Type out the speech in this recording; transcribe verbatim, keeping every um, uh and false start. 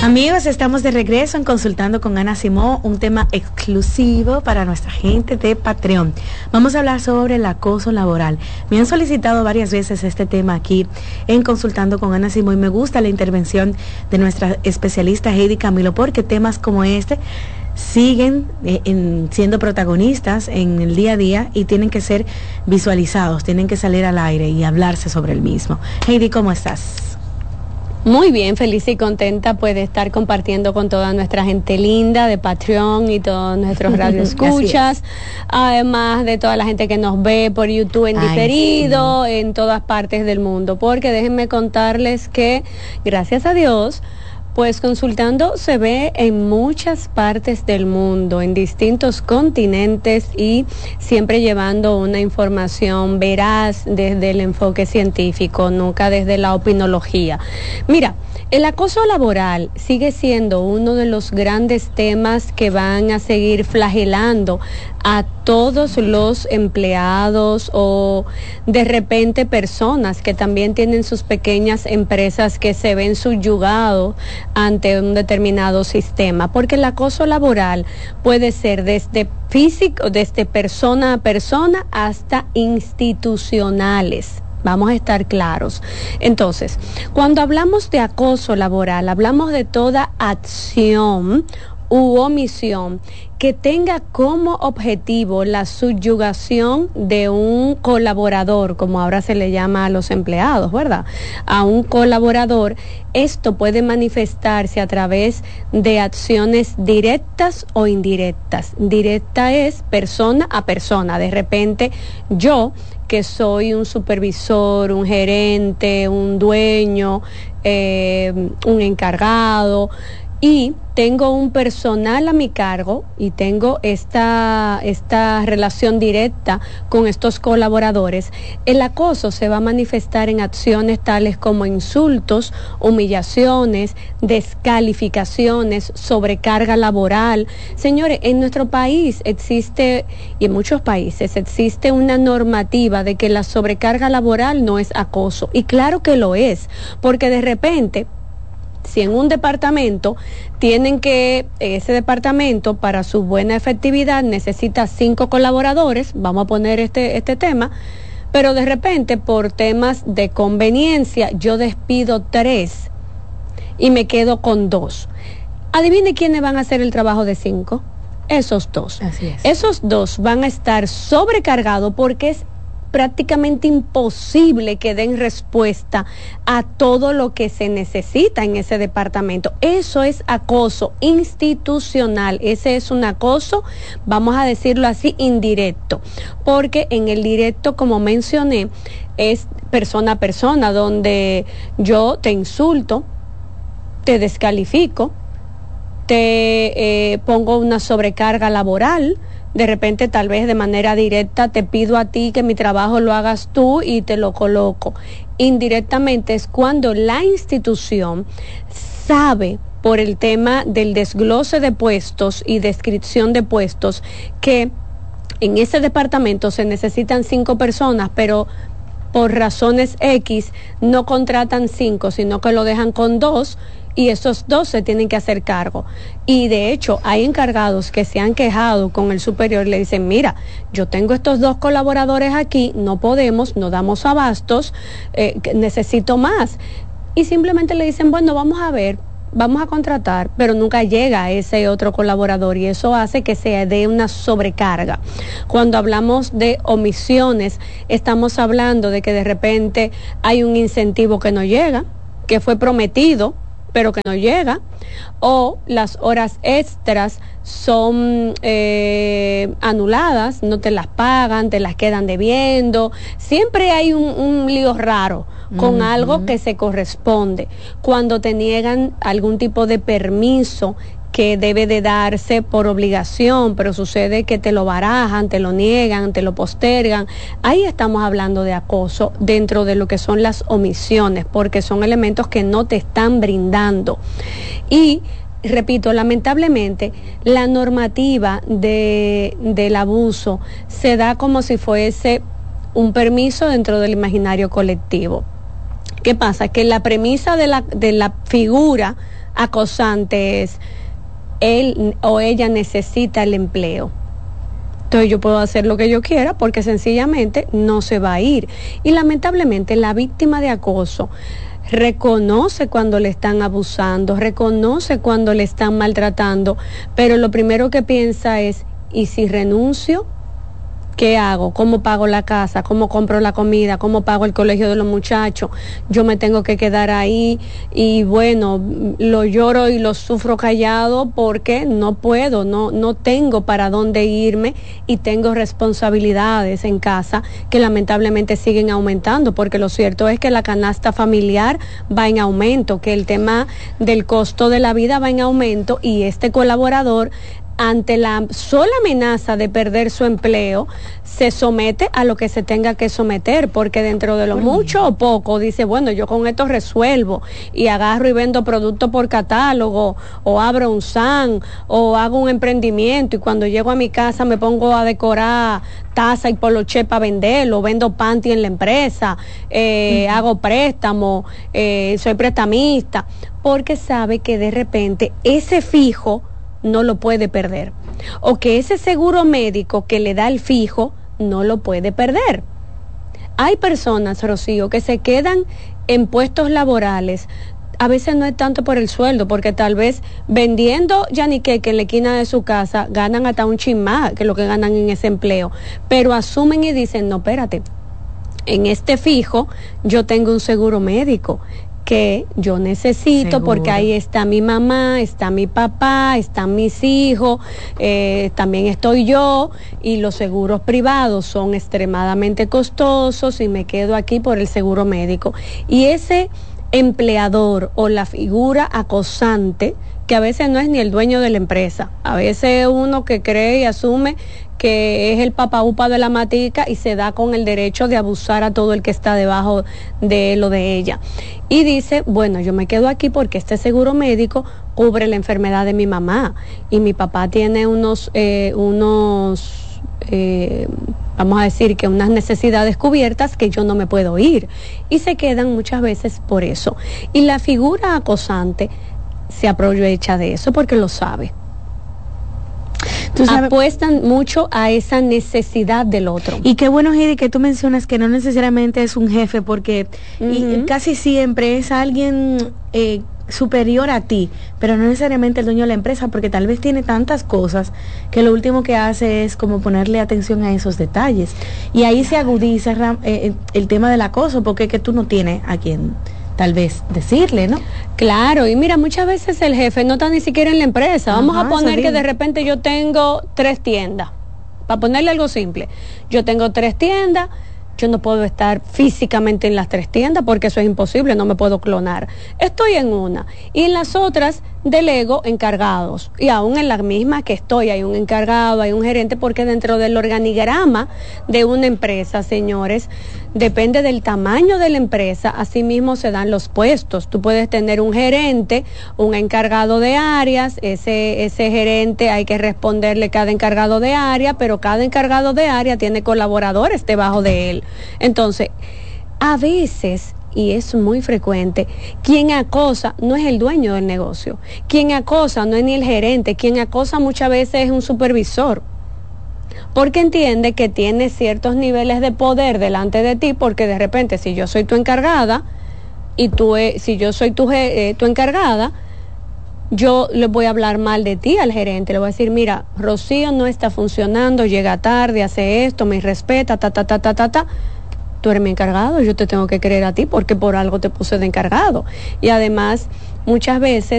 Amigos, estamos de regreso en Consultando con Ana Simó, un tema exclusivo para nuestra gente de Patreon. Vamos a hablar sobre el acoso laboral. Me han solicitado varias veces este tema aquí en Consultando con Ana Simó y me gusta la intervención de nuestra especialista Heidi Camilo, porque temas como este siguen eh, en, siendo protagonistas en el día a día y tienen que ser visualizados, tienen que salir al aire y hablarse sobre el mismo. Heidi, ¿cómo estás? Muy bien, feliz y contenta pues de estar compartiendo con toda nuestra gente linda de Patreon y todos nuestros radioescuchas, además de toda la gente que nos ve por YouTube en Ay, diferido, sí. en todas partes del mundo, porque déjenme contarles que gracias a Dios, pues Consultando se ve en muchas partes del mundo, en distintos continentes y siempre llevando una información veraz desde el enfoque científico, nunca desde la opinología. Mira, el acoso laboral sigue siendo uno de los grandes temas que van a seguir flagelando a todos los empleados o de repente personas que también tienen sus pequeñas empresas que se ven subyugados ante un determinado sistema, porque el acoso laboral puede ser desde físico, desde persona a persona hasta institucionales. Vamos a estar claros. Entonces, cuando hablamos de acoso laboral, hablamos de toda acción u omisión que tenga como objetivo la subyugación de un colaborador, como ahora se le llama a los empleados, ¿verdad? A un colaborador. Esto puede manifestarse a través de acciones directas o indirectas. Directa es persona a persona. De repente, yo, que soy un supervisor, un gerente, un dueño, eh, un encargado, y tengo un personal a mi cargo y tengo esta, esta relación directa con estos colaboradores, el acoso se va a manifestar en acciones tales como insultos, humillaciones, descalificaciones, sobrecarga laboral. Señores, en nuestro país existe, y en muchos países, existe una normativa de que la sobrecarga laboral no es acoso. Y claro que lo es, porque de repente, si en un departamento tienen que, ese departamento para su buena efectividad necesita cinco colaboradores, vamos a poner este, este tema, pero de repente por temas de conveniencia yo despido tres y me quedo con dos. Adivine quiénes van a hacer el trabajo de cinco. Esos dos. Así es. Esos dos van a estar sobrecargados porque es prácticamente imposible que den respuesta a todo lo que se necesita en ese departamento. Eso es acoso institucional, ese es un acoso, vamos a decirlo así, indirecto, porque en el directo, como mencioné, es persona a persona, donde yo te insulto, te descalifico, te eh, pongo una sobrecarga laboral. De repente, tal vez de manera directa, te pido a ti que mi trabajo lo hagas tú y te lo coloco. Indirectamente es cuando la institución sabe, por el tema del desglose de puestos y descripción de puestos, que en ese departamento se necesitan cinco personas, pero por razones X no contratan cinco, sino que lo dejan con dos, y esos dos se tienen que hacer cargo. Y de hecho hay encargados que se han quejado con el superior y le dicen, mira, yo tengo estos dos colaboradores aquí, no podemos, no damos abastos, eh, necesito más. Y simplemente le dicen, bueno, vamos a ver, vamos a contratar, pero nunca llega ese otro colaborador y eso hace que se dé una sobrecarga. Cuando hablamos de omisiones, estamos hablando de que de repente hay un incentivo que no llega, que fue prometido, pero que no llega, o las horas extras son eh, anuladas, no te las pagan, te las quedan debiendo. Siempre hay un, un lío raro con uh-huh. algo que se corresponde. Cuando te niegan algún tipo de permiso que debe de darse por obligación, pero sucede que te lo barajan, te lo niegan, te lo postergan. Ahí estamos hablando de acoso dentro de lo que son las omisiones, porque son elementos que no te están brindando. Y repito, lamentablemente, la normativa de, del abuso se da como si fuese un permiso dentro del imaginario colectivo. ¿Qué pasa? Que la premisa de la, de la figura acosante es, él o ella necesita el empleo. Entonces yo puedo hacer lo que yo quiera porque sencillamente no se va a ir. Y lamentablemente la víctima de acoso reconoce cuando le están abusando, reconoce cuando le están maltratando, pero lo primero que piensa es, ¿y si renuncio? ¿Qué hago? ¿Cómo pago la casa? ¿Cómo compro la comida? ¿Cómo pago el colegio de los muchachos? Yo me tengo que quedar ahí y bueno, lo lloro y lo sufro callado porque no puedo, no, no tengo para dónde irme y tengo responsabilidades en casa que lamentablemente siguen aumentando, porque lo cierto es que la canasta familiar va en aumento, que el tema del costo de la vida va en aumento y este colaborador, ante la sola amenaza de perder su empleo, se somete a lo que se tenga que someter, porque dentro de lo mucho o poco dice, bueno, yo con esto resuelvo y agarro y vendo productos por catálogo o abro un S A N o hago un emprendimiento y cuando llego a mi casa me pongo a decorar taza y poloché para venderlo, vendo panty en la empresa, eh, uh-huh. hago préstamo, eh, soy prestamista, porque sabe que de repente ese fijo no lo puede perder, o que ese seguro médico que le da el fijo no lo puede perder. Hay personas, Rocío, que se quedan en puestos laborales, a veces no es tanto por el sueldo, porque tal vez vendiendo yaniqueque en la esquina de su casa ganan hasta un chin más que lo que ganan en ese empleo, pero asumen y dicen, no, espérate, en este fijo yo tengo un seguro médico que yo necesito. Seguro. Porque ahí está mi mamá, está mi papá, están mis hijos, eh, también estoy yo, y los seguros privados son extremadamente costosos y me quedo aquí por el seguro médico. Y ese empleador o la figura acosante, que a veces no es ni el dueño de la empresa, a veces uno que cree y asume que es el papá upa de la matica y se da con el derecho de abusar a todo el que está debajo de él o de ella. Y dice, bueno, yo me quedo aquí porque este seguro médico cubre la enfermedad de mi mamá y mi papá tiene unos, eh, unos eh, vamos a decir que unas necesidades cubiertas que yo no me puedo ir. Y se quedan muchas veces por eso. Y la figura acosante se aprovecha de eso porque lo sabe. Tú sabes, apuestan mucho a esa necesidad del otro. Y qué bueno, Heidi, que tú mencionas que no necesariamente es un jefe, porque uh-huh. y casi siempre es alguien eh, superior a ti, pero no necesariamente el dueño de la empresa, porque tal vez tiene tantas cosas que lo último que hace es como ponerle atención a esos detalles. Y ahí se agudiza eh, el tema del acoso, porque es que tú no tienes a quien tal vez decirle, ¿no? Claro, y mira, muchas veces el jefe no está ni siquiera en la empresa. Vamos Ajá, a poner que de repente yo tengo tres tiendas, para ponerle algo simple. Yo tengo tres tiendas, yo no puedo estar físicamente en las tres tiendas porque eso es imposible, no me puedo clonar. Estoy en una y en las otras delego encargados, y aún en la misma que estoy hay un encargado, hay un gerente, porque dentro del organigrama de una empresa, señores, depende del tamaño de la empresa, así mismo se dan los puestos. Tú puedes tener un gerente, un encargado de áreas, ese, ese gerente hay que responderle cada encargado de área, pero cada encargado de área tiene colaboradores debajo de él. Entonces, a veces, y es muy frecuente, quien acosa no es el dueño del negocio, quien acosa no es ni el gerente, quien acosa muchas veces es un supervisor, porque entiende que tiene ciertos niveles de poder delante de ti, porque de repente si yo soy tu encargada y tú si yo soy tu, eh, tu encargada, yo le voy a hablar mal de ti al gerente, le voy a decir, mira, Rocío no está funcionando, llega tarde, hace esto, me respeta, ta, ta, ta, ta, ta, ta. Tú eres mi encargado, yo te tengo que creer a ti porque por algo te puse de encargado. Y además, muchas veces